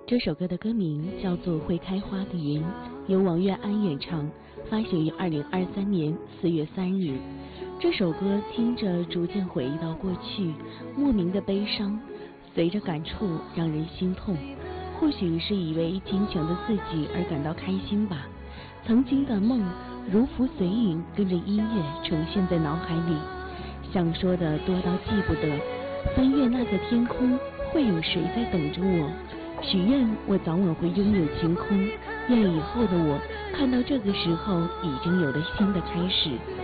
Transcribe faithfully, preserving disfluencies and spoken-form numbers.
这首歌的歌名叫做《会开花的云》，由王悦安演唱，发行于二零二三年四月三日。这首歌听着逐渐回忆到过去，莫名的悲伤，随着感触让人心痛。或许是以为坚强的自己而感到开心吧。曾经的梦如浮随云，跟着音乐重现在脑海里。想说的多到记不得，翻越那个天空，会有谁在等着我？许愿我早晚会拥有晴空，愿以后的我看到这个时候已经有了新的开始。